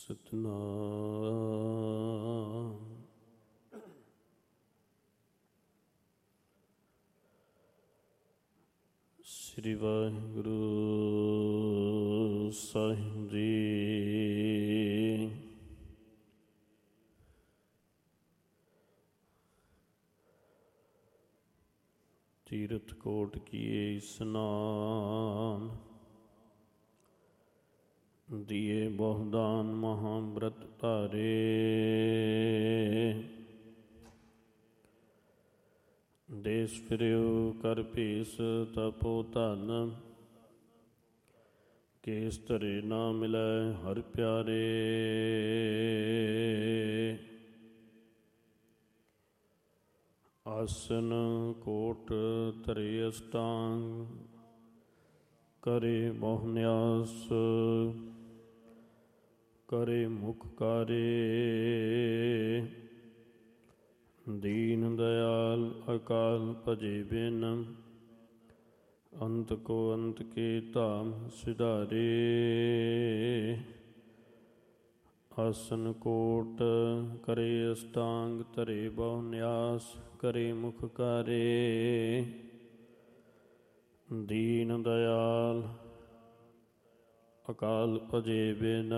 ਸਤਨਾਮ। ਸ੍ਰੀ ਵਾਹਿਗੁਰੂ ਸਾਹਿਬ ਜੀ। ਤੀਰਥ ਕੋਟ ਕੀਏ ਇਸਨਾਨ, ਦੀਏ ਬਹੁਦਾਨ ਮਹਾਂਬ੍ਰਤ ਧਾਰੇ। ਦੇਸ ਫਿਰਿਓ ਕਰ ਭੇਸ ਤਪੋ ਧਨ, ਕੇਸ ਧਰੇ ਨਾ ਮਿਲੈ ਹਰਿ ਪਿਆਰੇ। ਆਸਨ ਕੋਟ ਧਰੇ ਅਸ਼ਟਾਂਗ, ਕਰੇ ਬਹੁ ਨਿਆਸ ਕਰੇ ਮੁਖ ਕਾਰੇ। ਦੀਨ ਦਇਆਲ ਅਕਾਲ ਭਜੇ ਬਿਨ, ਅੰਤ ਕੋ ਅੰਤ ਕੇ ਧਾਮ ਸਿਧਾਰੇ। ਆਸਨ ਕੋਟ ਕਰੇ ਅਸ਼ਟਾਂਗ, ਧਰੇ ਬਹੁ ਨਿਆਸ ਕਰੇ ਮੁਖ ਕਾਰੇ। ਦੀਨ ਦਇਆਲ ਅਕਾਲ ਭਜੇ ਬਿਨ,